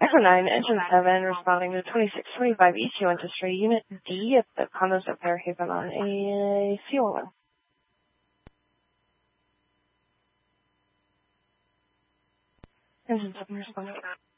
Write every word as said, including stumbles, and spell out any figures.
Echo nine, Engine seven, responding to twenty-six twenty-five E Q Industry, Unit D at the condos of Fairhaven on a C O one. Engine seven, responding.